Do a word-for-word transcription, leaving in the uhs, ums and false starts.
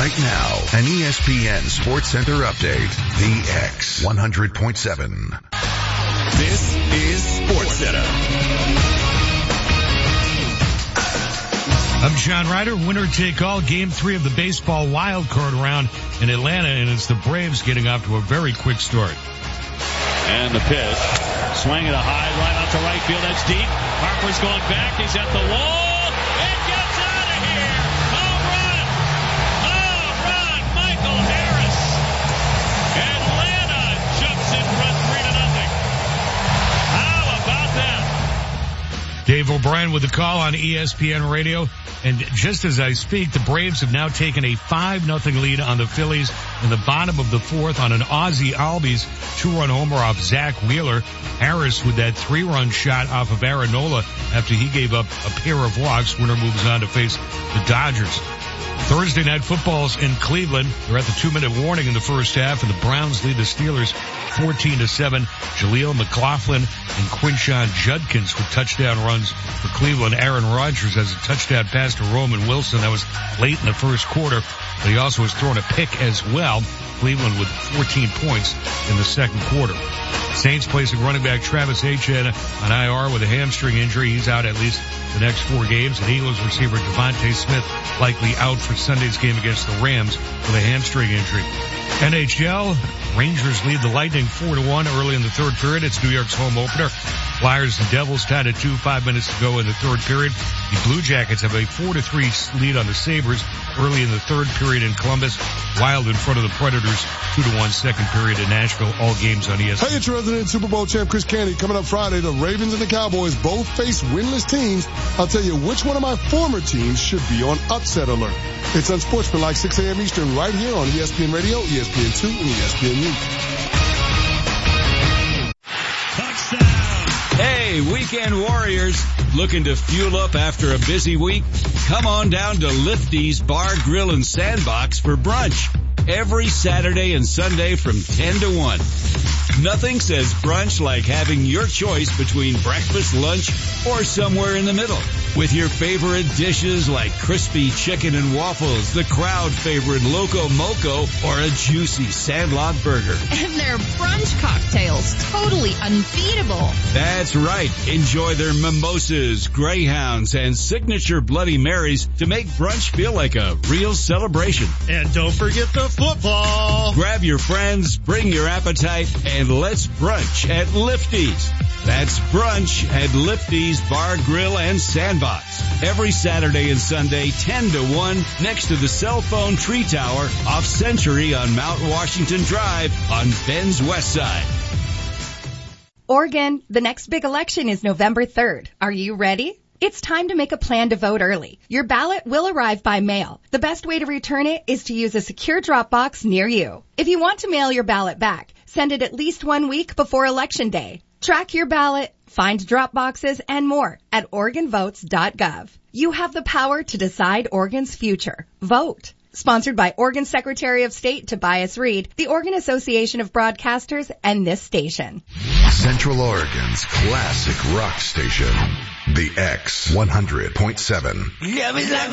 Right now, an E S P N Sports Center update. The X one hundred point seven. This is Sports Center. I'm John Ryder. Winner take all, game three of the baseball wild card round in Atlanta, and it's the Braves getting off to a very quick start. And the pitch, swing at a high right out to right field. That's deep. Harper's going back. He's at the wall. It gets out of here. Home run. Home run. Michael Harris. Atlanta jumps in front three to nothing. How about that? Dave O'Brien with the call on E S P N Radio. And just as I speak, the Braves have now taken a five nothing lead on the Phillies in the bottom of the fourth on an Ozzie Albies two-run homer off Zach Wheeler. Harris with that three-run shot off of Aaron after he gave up a pair of walks. Winner moves on to face the Dodgers. Thursday night football's in Cleveland. They're at the two-minute warning in the first half, and the Browns lead the Steelers fourteen to seven. Jaleel McLaughlin and Quinshon Judkins with touchdown runs for Cleveland. Aaron Rodgers has a touchdown pass to Roman Wilson. That was late in the first quarter, but he also has thrown a pick as well. Cleveland with fourteen points in the second quarter. Saints placing running back Travis Etienne on I R with a hamstring injury. He's out at least the next four games. And Eagles receiver Devontae Smith likely out for Sunday's game against the Rams with a hamstring injury. N H L, Rangers lead the Lightning four to one early in the third period. It's New York's home opener. Flyers and Devils tied at two, five minutes to go in the third period. The Blue Jackets have a four to three lead on the Sabres early in the third period in Columbus. Wild in front of the Predators, two to one second period in Nashville. All games on E S P N. Hey, it's your resident Super Bowl champ Chris Candy. Coming up Friday, the Ravens and the Cowboys both face winless teams. I'll tell you which one of my former teams should be on upset alert. It's Unsportsmanlike, six a.m. Eastern, right here on E S P N Radio, E S P N two, and E S P N News. Hey, weekend warriors, looking to fuel up after a busy week? Come on down to Lifty's Bar, Grill, and Sandbox for brunch every Saturday and Sunday from ten to one. Nothing says brunch like having your choice between breakfast, lunch, or somewhere in the middle. With your favorite dishes like crispy chicken and waffles, the crowd favorite Loco Moco, or a juicy Sandlot burger. And their brunch cocktails, totally unbeatable. That's right. Enjoy their mimosas, Greyhounds, and signature Bloody Marys to make brunch feel like a real celebration. And don't forget the football. Grab your friends, bring your appetite, and let's brunch at Lifty's. That's brunch at Lifty's Bar, Grill, and Sandbox. Every Saturday and Sunday, ten to one, next to the cell phone tree tower off Century on Mount Washington Drive on Bend's West Side. Oregon, the next big election is November third. Are you ready? It's time to make a plan to vote early. Your ballot will arrive by mail. The best way to return it is to use a secure drop box near you. If you want to mail your ballot back, send it at least one week before Election Day. Track your ballot, find drop boxes, and more at Oregon Votes dot gov. You have the power to decide Oregon's future. Vote. Sponsored by Oregon Secretary of State Tobias Reed, the Oregon Association of Broadcasters, and this station. Central Oregon's classic rock station, The X one hundred point seven.